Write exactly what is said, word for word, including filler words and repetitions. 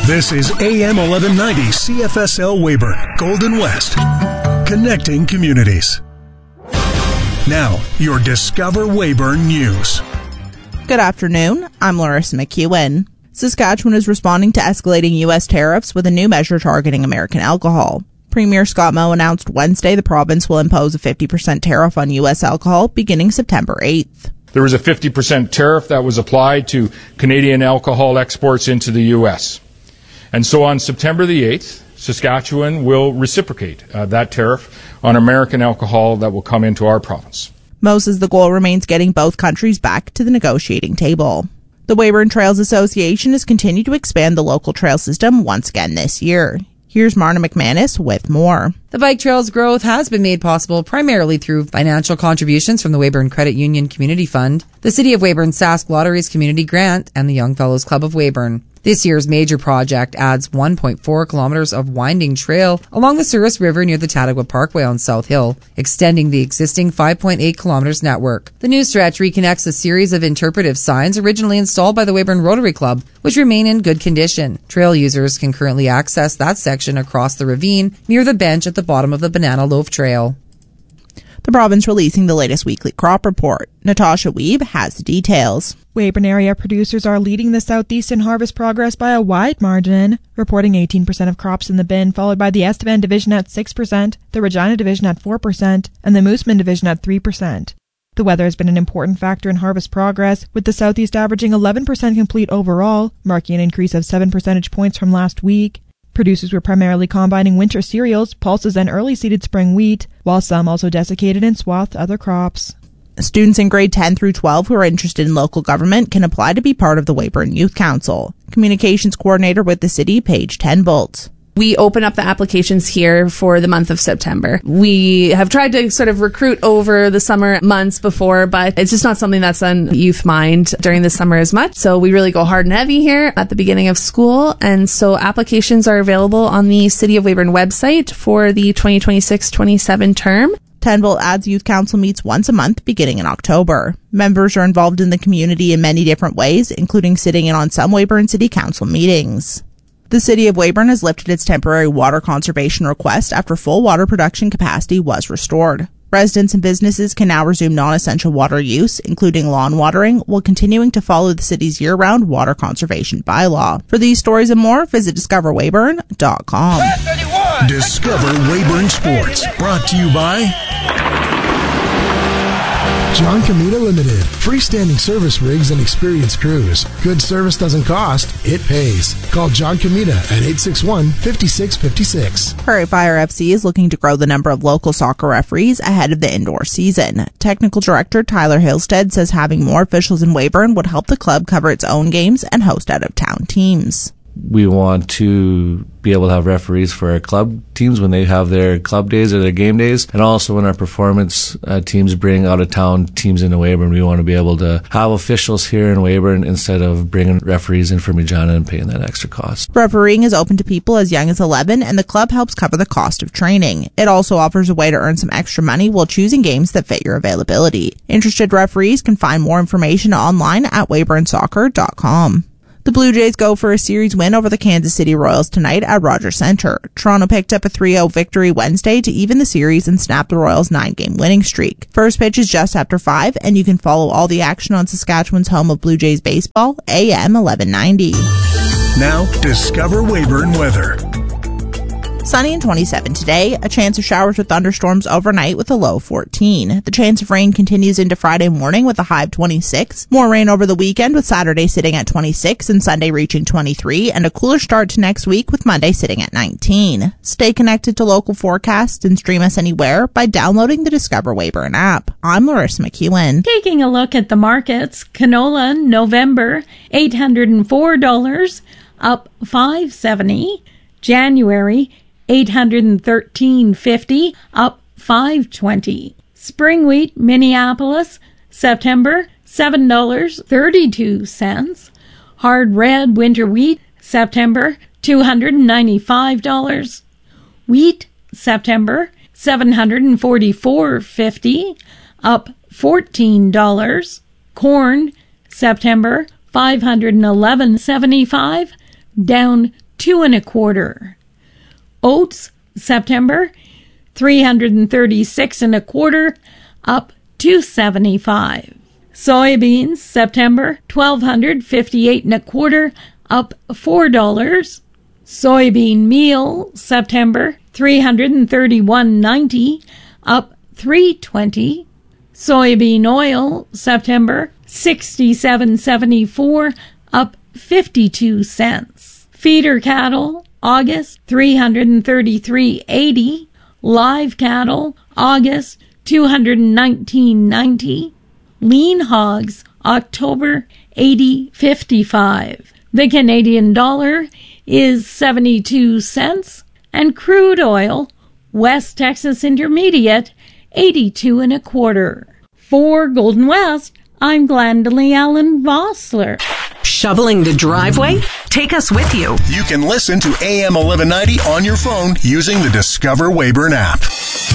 This is A M eleven ninety C F S L Weyburn, Golden West. Connecting communities. Now, your Discover Weyburn News. Good afternoon. I'm Larissa McEwen. Saskatchewan is responding to escalating U S tariffs with a new measure targeting American alcohol. Premier Scott Moe announced Wednesday the province will impose a fifty percent tariff on U S alcohol beginning September eighth. There was a fifty percent tariff that was applied to Canadian alcohol exports into the U S. And so on September the eighth, Saskatchewan will reciprocate uh, that tariff on American alcohol that will come into our province. Moe says the goal remains getting both countries back to the negotiating table. The Weyburn Trails Association has continued to expand the local trail system once again this year. Here's Marna McManus with more. The bike trail's growth has been made possible primarily through financial contributions from the Weyburn Credit Union Community Fund, the City of Weyburn Sask Lotteries Community Grant, and the Young Fellows Club of Weyburn. This year's major project adds one point four kilometers of winding trail along the Souris River near the Tattagua Parkway on South Hill, extending the existing five point eight kilometers network. The new stretch reconnects a series of interpretive signs originally installed by the Weyburn Rotary Club, which remain in good condition. Trail users can currently access that section across the ravine near the bench at the bottom of the Banana Loaf Trail. The province releasing the latest weekly crop report. Natasha Weeb has the details. Weyburn area producers are leading the southeast in harvest progress by a wide margin, reporting eighteen percent of crops in the bin, followed by the Estevan division at six percent, the Regina division at four percent, and the Moosomin division at three percent. The weather has been an important factor in harvest progress, with the southeast averaging eleven percent complete overall, marking an increase of seven percentage points from last week. Producers were primarily combining winter cereals, pulses, and early-seeded spring wheat, while some also desiccated and swathed other crops. Students in grade ten through twelve who are interested in local government can apply to be part of the Weyburn Youth Council. Communications Coordinator with the city, Paige Tenbolt. We open up the applications here for the month of September. We have tried to sort of recruit over the summer months before, but it's just not something that's on youth mind during the summer as much. So we really go hard and heavy here at the beginning of school. And so applications are available on the City of Weyburn website for the twenty twenty-six twenty-seven term. Tenbolt adds Youth Council meets once a month beginning in October. Members are involved in the community in many different ways, including sitting in on some Weyburn City Council meetings. The City of Weyburn has lifted its temporary water conservation request after full water production capacity was restored. Residents and businesses can now resume non-essential water use, including lawn watering, while continuing to follow the city's year-round water conservation bylaw. For these stories and more, visit discover weyburn dot com. Discover Weyburn Sports, brought to you by John Comita Limited. Freestanding service rigs and experienced crews. Good service doesn't cost, it pays. Call John Comita at eight six one, five six five six. Prairie Fire F C is looking to grow the number of local soccer referees ahead of the indoor season. Technical Director Tyler Hillstead says having more officials in Weyburn would help the club cover its own games and host out-of-town teams. We want to be able to have referees for our club teams when they have their club days or their game days, and also when our performance uh, teams bring out-of-town teams into Weyburn. We want to be able to have officials here in Weyburn instead of bringing referees in from Regina and paying that extra cost. Refereeing is open to people as young as eleven, and the club helps cover the cost of training. It also offers a way to earn some extra money while choosing games that fit your availability. Interested referees can find more information online at weyburn soccer dot com. The Blue Jays go for a series win over the Kansas City Royals tonight at Rogers Centre. Toronto picked up a three oh victory Wednesday to even the series and snap the Royals' nine-game winning streak. First pitch is just after five, and you can follow all the action on Saskatchewan's home of Blue Jays baseball, A M eleven ninety. Now, Discover Weyburn weather. Sunny and twenty-seven today, a chance of showers or thunderstorms overnight with a low fourteen. The chance of rain continues into Friday morning with a high of twenty-six. More rain over the weekend with Saturday sitting at twenty-six and Sunday reaching twenty-three, and a cooler start to next week with Monday sitting at nineteen. Stay connected to local forecasts and stream us anywhere by downloading the Discover Weyburn app. I'm Larissa McEwen. Taking a look at the markets, canola November eight hundred four dollars, up five seventy. January eight hundred thirteen fifty, up five twenty. Spring wheat Minneapolis September seven dollars and thirty-two cents. Hard red winter wheat September two hundred ninety-five dollars. Wheat September seven hundred forty-four fifty, up fourteen dollars. Corn September five hundred eleven seventy-five, down two and a quarter. Oats, September, three hundred thirty-six and a quarter, up two seventy-five. Soybeans, September, twelve fifty-eight and a quarter, up four dollars. Soybean meal, September, three hundred thirty-one ninety, up three twenty. Soybean oil, September, sixty-seven seventy-four, up fifty-two cents. Feeder cattle, August, three hundred thirty-three eighty. Live cattle, August, two hundred nineteen ninety. Lean hogs, October, eighty fifty-five. The Canadian dollar is seventy-two cents, and crude oil, West Texas Intermediate, eighty-two and a quarter. For Golden West, I'm Glendalee Allen Vossler. Shoveling the driveway? Take us with you. You can listen to A M eleven ninety on your phone using the Discover Weyburn app.